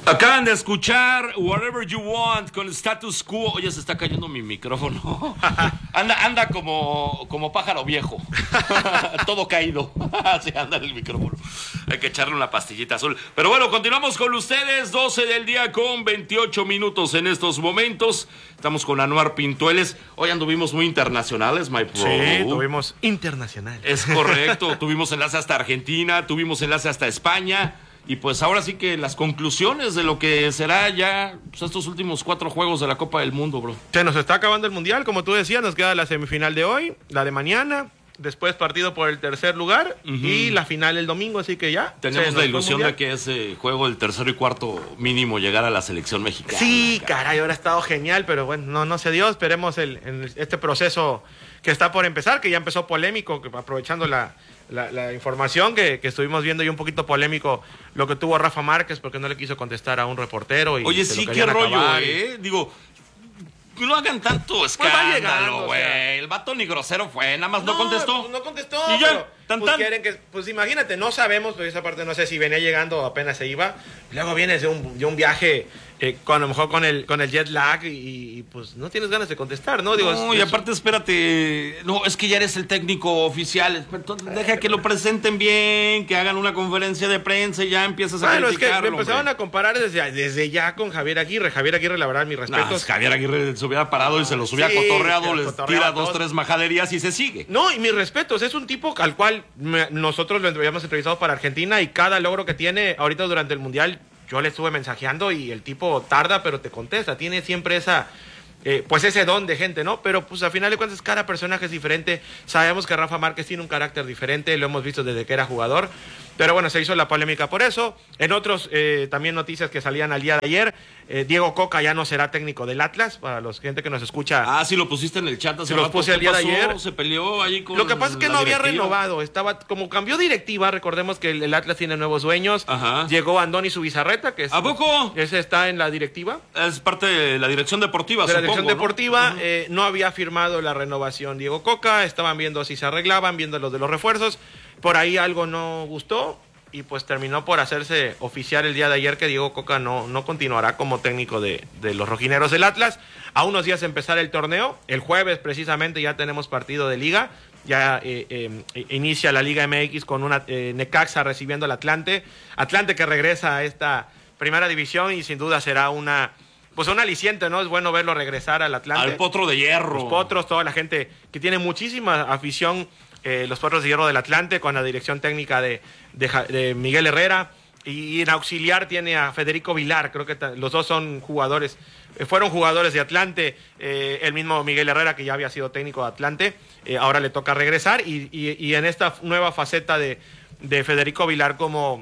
Acaban de escuchar Whatever You Want con Status Quo. Oye, se está cayendo mi micrófono. Anda como pájaro viejo. Todo caído. Así anda el micrófono. Hay que echarle una pastillita azul. Pero bueno, continuamos con ustedes. 12 del día con 28 minutos en estos momentos. Estamos con Anuar Pintueles. Hoy anduvimos muy internacionales, my bro. Sí, tuvimos internacional. Es correcto. Tuvimos enlace hasta Argentina, tuvimos enlace hasta España. Y pues ahora sí que las conclusiones de lo que será ya pues, estos últimos 4 juegos de la Copa del Mundo, bro. Se nos está acabando el Mundial, como tú decías, nos queda la semifinal de hoy, la de mañana, después partido por el tercer lugar y la final el domingo, así que ya. Tenemos la ilusión de que ese juego, el tercero y cuarto mínimo, llegara a la selección mexicana. Sí, caray, ahora ha estado genial, pero bueno, no se dio. Esperemos este proceso que está por empezar, que ya empezó polémico, aprovechando la información que estuvimos viendo y un poquito polémico lo que tuvo Rafa Márquez porque no le quiso contestar a un reportero. Y oye, sí, qué rollo, Digo, no hagan tanto escándalo, güey. El vato ni grosero fue, nada más no contestó. Pues no contestó, y ya, pero quieren que, pues imagínate, no sabemos, pues esa parte no sé si venía llegando o apenas se iba. Luego vienes de un viaje a lo mejor con el jet lag y pues no tienes ganas de contestar, ¿no? Digo, no, y aparte espérate, no, es que ya eres el técnico oficial, deja que lo presenten bien, que hagan una conferencia de prensa y ya empiezas a criticarlo. Es que me empezaron a comparar desde ya con Javier Aguirre. Javier Aguirre, la verdad, mis respetos. Javier Aguirre se hubiera parado y se los hubiera cotorreado, les tira 2, 3 majaderías y se sigue. No, y mis respetos, es un tipo al cual nosotros lo habíamos entrevistado para Argentina y cada logro que tiene ahorita durante el Mundial, yo le estuve mensajeando y el tipo tarda, pero te contesta. Tiene siempre ese don de gente, ¿no? Pero pues al final de cuentas cada personaje es diferente. Sabemos que Rafa Márquez tiene un carácter diferente, lo hemos visto desde que era jugador. Pero bueno, se hizo la polémica por eso. En otros también noticias que salían al día de ayer, Diego Coca ya no será técnico del Atlas, para los gente que nos escucha. Ah, sí lo pusiste en el chat. Se los puse el día de ayer. Se peleó ahí con. Lo que pasa es que no había renovado. Como cambió directiva, recordemos que el Atlas tiene nuevos dueños. Ajá. Llegó Andoni Zubizarreta, que es. ¿A poco? Ese está en la directiva. Es parte de la dirección deportiva, de la dirección deportiva. ¿No? No había firmado la renovación Diego Coca. Estaban viendo si se arreglaban, viendo los de los refuerzos. Por ahí algo no gustó. Y pues terminó por hacerse oficial el día de ayer que Diego Coca no continuará como técnico de los rojineros del Atlas. A unos días de empezar el torneo, el jueves precisamente ya tenemos partido de liga. Ya inicia la Liga MX con una Necaxa recibiendo al Atlante. Atlante que regresa a esta primera división y sin duda será un aliciente, ¿no? Es bueno verlo regresar al Atlante. Al Potro de Hierro. Los Potros, toda la gente que tiene muchísima afición. Los Potros de Hierro del Atlante con la dirección técnica de Miguel Herrera y en auxiliar tiene a Federico Vilar. Creo que los dos son jugadores, fueron jugadores de Atlante. El mismo Miguel Herrera, que ya había sido técnico de Atlante, ahora le toca regresar y en esta nueva faceta de Federico Vilar como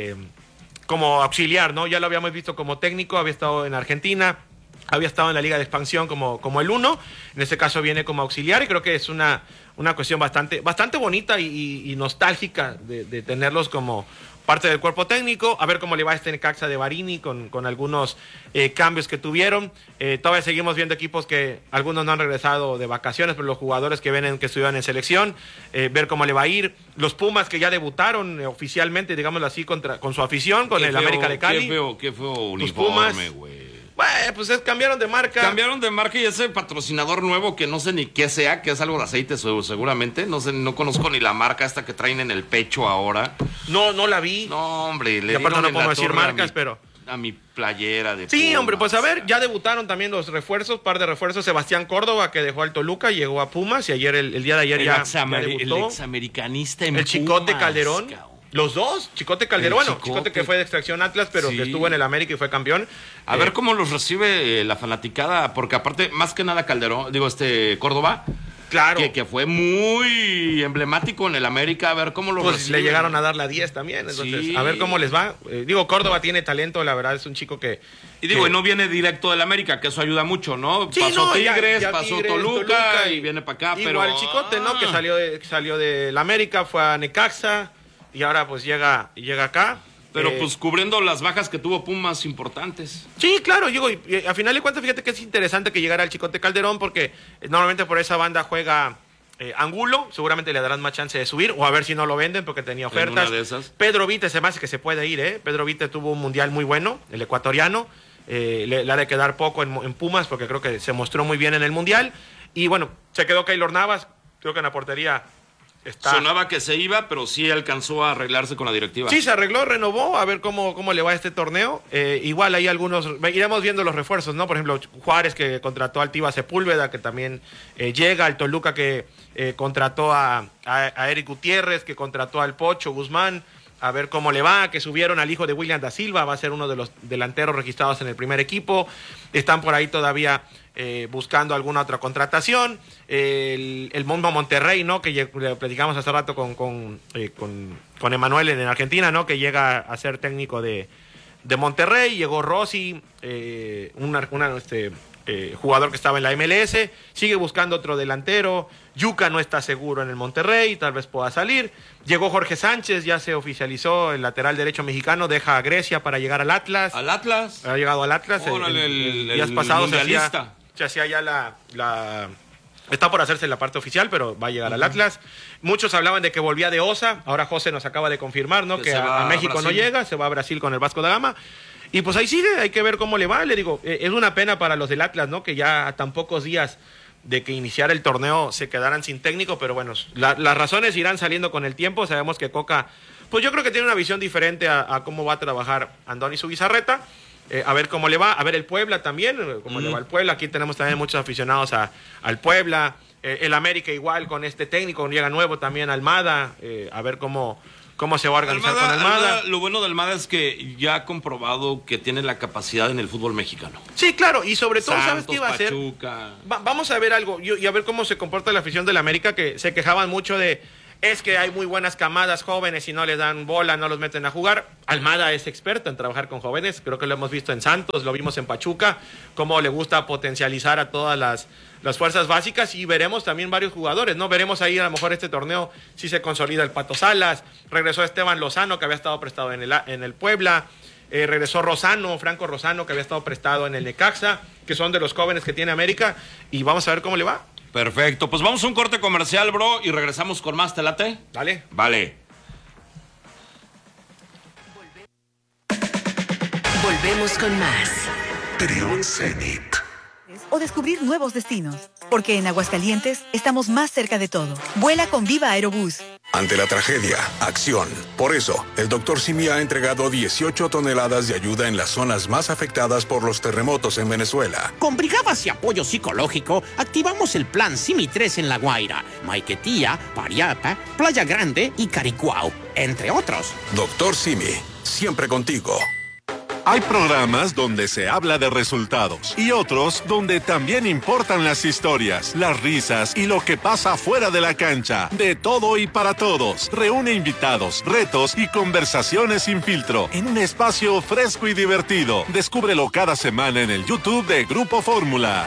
auxiliar, ¿no? Ya lo habíamos visto como técnico, había estado en Argentina, había estado en la Liga de Expansión como el 1, en este caso viene como auxiliar y creo que es una cuestión bastante bonita y nostálgica de tenerlos como parte del cuerpo técnico, a ver cómo le va a este Necaxa de Barini con algunos cambios que tuvieron. Todavía seguimos viendo equipos que algunos no han regresado de vacaciones, pero los jugadores que vienen, que estuvieron en selección, ver cómo le va a ir. Los Pumas que ya debutaron oficialmente, digámoslo así, con su afición, con el América de Cali. Qué feo uniforme, güey. Bueno, pues cambiaron de marca. Cambiaron de marca y ese patrocinador nuevo que no sé ni qué sea, que es algo de aceite seguramente. No sé, no conozco ni la marca esta que traen en el pecho ahora. No la vi. No, hombre. Y aparte no puedo decir marcas, pero... A mi playera de Sí, Pumas, hombre, pues a ver, ya debutaron también los refuerzos, par de refuerzos. Sebastián Córdoba, que dejó al Toluca, llegó a Pumas y ayer, el día de ayer ya debutó. El examericanista en El Chicote Pumas, Calderón. Cabrón. Los dos, Chicote Calderón, Chicote que fue de extracción Atlas, pero que estuvo en el América y fue campeón. A ver cómo los recibe la fanaticada, porque aparte, más que nada Calderón, Córdoba, claro, que fue muy emblemático en el América, a ver cómo lo recibe. Le llegaron a dar la 10 también, entonces, a ver cómo les va. Córdoba tiene talento, la verdad, es un chico que... Y no viene directo del América, que eso ayuda mucho, ¿no? Sí, pasó Tigres, ya pasó Tigres, Toluca y viene para acá, pero... Igual Chicote, ¿no? Que salió del América, fue a Necaxa y ahora pues llega acá. Pero pues cubriendo las bajas que tuvo Pumas importantes. Sí, claro, y a final de cuentas fíjate que es interesante que llegara el Chicote Calderón porque normalmente por esa banda juega Angulo, seguramente le darán más chance de subir, o a ver si no lo venden porque tenía ofertas. En una de esas. Pedro Vite se me hace que se puede ir, ¿eh? Pedro Vite tuvo un mundial muy bueno, el ecuatoriano. Le ha de quedar poco en Pumas porque creo que se mostró muy bien en el mundial. Y bueno, se quedó Keylor Navas, creo que en la portería está. Sonaba que se iba, pero sí alcanzó a arreglarse con la directiva. Sí, se arregló, renovó, a ver cómo le va a este torneo. Igual hay algunos, iremos viendo los refuerzos, ¿no? Por ejemplo, Juárez, que contrató al Tiva Sepúlveda, que también llega, al Toluca, que contrató a Eric Gutiérrez, que contrató al Pocho Guzmán, a ver cómo le va, que subieron al hijo de William da Silva, va a ser uno de los delanteros registrados en el primer equipo. Están por ahí todavía buscando alguna otra contratación. El Mundo Monterrey, ¿no? Que le platicamos hace rato con Emanuel en Argentina, ¿no? Que llega a ser técnico de Monterrey. Llegó Rossi, jugador que estaba en la MLS, sigue buscando otro delantero. Yuca no está seguro en el Monterrey, tal vez pueda salir. Llegó Jorge Sánchez, ya se oficializó, el lateral derecho mexicano, deja a Grecia para llegar al Atlas. ¿Al Atlas? Ha llegado al Atlas. El días pasados mundialista. se hacía ya está por hacerse la parte oficial, pero va a llegar al Atlas. Muchos hablaban de que volvía de OSA, ahora José nos acaba de confirmar, ¿no? Que a México no llega, se va a Brasil con el Vasco da Gama. Y pues ahí sigue, hay que ver cómo le va. Le digo, es una pena para los del Atlas, ¿no? Que ya a tan pocos días de que iniciara el torneo se quedaran sin técnico, pero bueno, las razones irán saliendo con el tiempo. Sabemos que Coca, pues yo creo que tiene una visión diferente a cómo va a trabajar Andoni Zubizarreta. A ver cómo le va, a ver el Puebla también, cómo le va el Puebla. Aquí tenemos también muchos aficionados al Puebla. El América igual con este técnico, llega nuevo también Almada, a ver cómo se va a organizar con Almada. Lo bueno de Almada es que ya ha comprobado que tiene la capacidad en el fútbol mexicano. Sí, claro, y sobre todo, Santos, ¿sabes qué iba a hacer? Vamos a ver algo, y a ver cómo se comporta la afición del América, que se quejaban mucho de, es que hay muy buenas camadas jóvenes y no les dan bola, no los meten a jugar. Almada es experta en trabajar con jóvenes, creo que lo hemos visto en Santos, lo vimos en Pachuca, cómo le gusta potencializar a todas las fuerzas básicas, y veremos también varios jugadores, ¿no? Veremos ahí a lo mejor este torneo si se consolida el Pato Salas, regresó Esteban Lozano, que había estado prestado en el Puebla, regresó Franco Rosano, que había estado prestado en el Necaxa, que son de los jóvenes que tiene América, y vamos a ver cómo le va. Perfecto, pues vamos a un corte comercial, bro, y regresamos con más. ¿Te late? Dale. Vale. Volvemos con más. Trión Zenit. O descubrir nuevos destinos, porque en Aguascalientes estamos más cerca de todo. Vuela con Viva Aerobús. Ante la tragedia, acción. Por eso, el Dr. Simi ha entregado 18 toneladas de ayuda en las zonas más afectadas por los terremotos en Venezuela. Con brigadas y apoyo psicológico, activamos el plan Simi 3 en La Guaira, Maiquetía, Pariapa, Playa Grande y Caricuao, entre otros. Dr. Simi, siempre contigo. Hay programas donde se habla de resultados y otros donde también importan las historias, las risas y lo que pasa fuera de la cancha. De todo y para todos. Reúne invitados, retos y conversaciones sin filtro en un espacio fresco y divertido. Descúbrelo cada semana en el YouTube de Grupo Fórmula.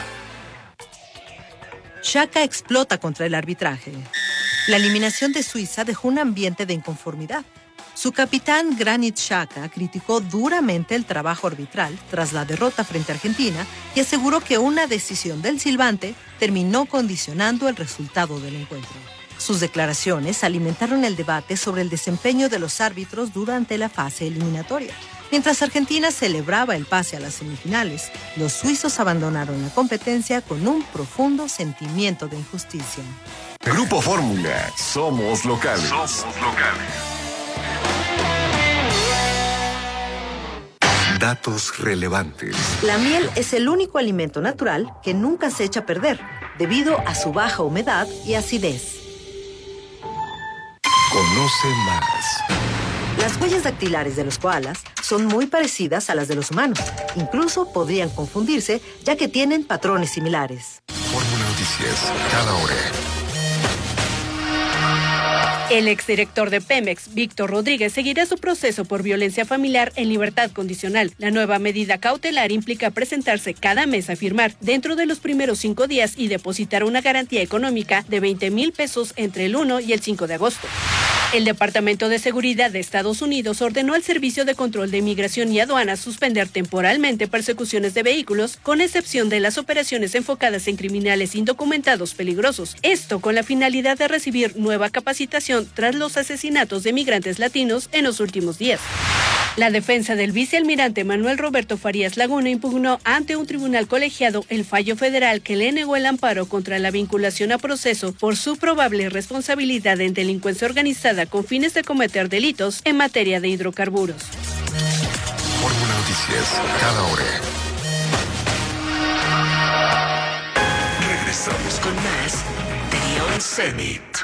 Xhaka explota contra el arbitraje. La eliminación de Suiza dejó un ambiente de inconformidad. Su capitán Granit Xhaka criticó duramente el trabajo arbitral tras la derrota frente a Argentina y aseguró que una decisión del silbante terminó condicionando el resultado del encuentro. Sus declaraciones alimentaron el debate sobre el desempeño de los árbitros durante la fase eliminatoria. Mientras Argentina celebraba el pase a las semifinales, los suizos abandonaron la competencia con un profundo sentimiento de injusticia. Grupo Fórmula, somos locales. Datos relevantes. La miel es el único alimento natural que nunca se echa a perder, debido a su baja humedad y acidez. Conoce más. Las huellas dactilares de los koalas son muy parecidas a las de los humanos. Incluso podrían confundirse, ya que tienen patrones similares. Fórmula Noticias, cada hora. El exdirector de Pemex, Víctor Rodríguez, seguirá su proceso por violencia familiar en libertad condicional. La nueva medida cautelar implica presentarse cada mes a firmar dentro de los primeros 5 días y depositar una garantía económica de 20,000 pesos entre el 1 y el 5 de agosto. El Departamento de Seguridad de Estados Unidos ordenó al Servicio de Control de Inmigración y Aduanas suspender temporalmente persecuciones de vehículos, con excepción de las operaciones enfocadas en criminales indocumentados peligrosos. Esto con la finalidad de recibir nueva capacitación tras los asesinatos de migrantes latinos en los últimos días. La defensa del vicealmirante Manuel Roberto Farías Laguna impugnó ante un tribunal colegiado el fallo federal que le negó el amparo contra la vinculación a proceso por su probable responsabilidad en delincuencia organizada con fines de cometer delitos en materia de hidrocarburos. Fórmula Noticias, cada hora. Regresamos con más de Beyond Summit.